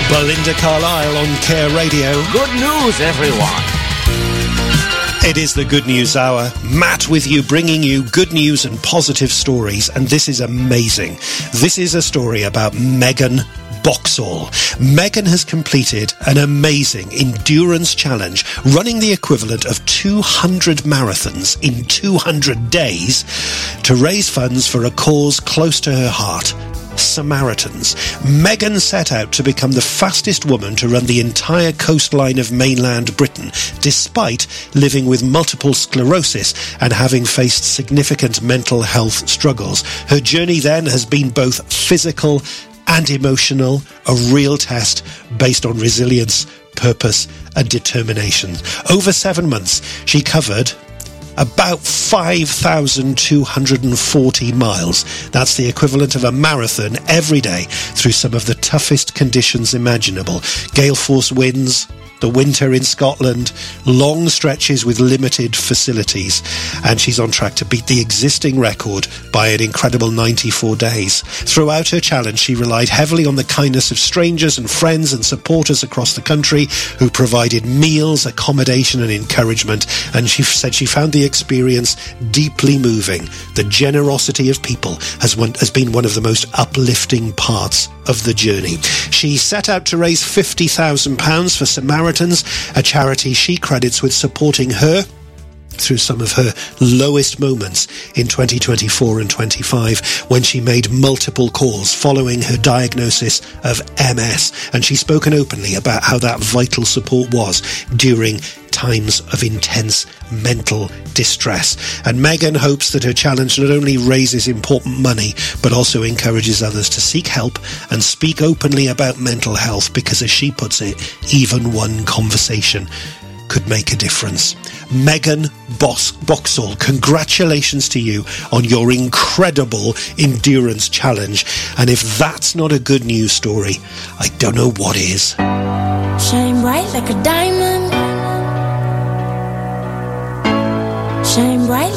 Belinda Carlisle on Care Radio. Good news, everyone. It is the Good News Hour. Matt with you, bringing you good news and positive stories. And this is amazing. This is a story about Megan Boxall. Megan has completed an amazing endurance challenge, running the equivalent of 200 marathons in 200 days to raise funds for a cause close to her heart. Samaritans. Megan set out to become the fastest woman to run the entire coastline of mainland Britain, despite living with multiple sclerosis and having faced significant mental health struggles. Her journey then has been both physical and emotional, a real test based on resilience, purpose and determination. Over 7 months, she covered about 5,240 miles. That's the equivalent of a marathon every day through some of the toughest conditions imaginable. Gale force winds, the winter in Scotland, long stretches with limited facilities. And she's on track to beat the existing record by an incredible 94 days. Throughout her challenge, she relied heavily on the kindness of strangers and friends and supporters across the country who provided meals, accommodation and encouragement. And she said she found the experience deeply moving. The generosity of people has been one of the most uplifting parts of the journey. She set out to raise £50,000 for Samaritans, a charity she credits with supporting her through some of her lowest moments in 2024 and 25, when she made multiple calls following her diagnosis of MS. And she's spoken openly about how that vital support was during times of intense mental distress. And Megan hopes that her challenge not only raises important money, but also encourages others to seek help and speak openly about mental health, because as she puts it, even one conversation could make a difference. Megan Boxall, congratulations to you on your incredible endurance challenge. And if that's not a good news story, I don't know what is. Shine bright like a diamond. Shine bright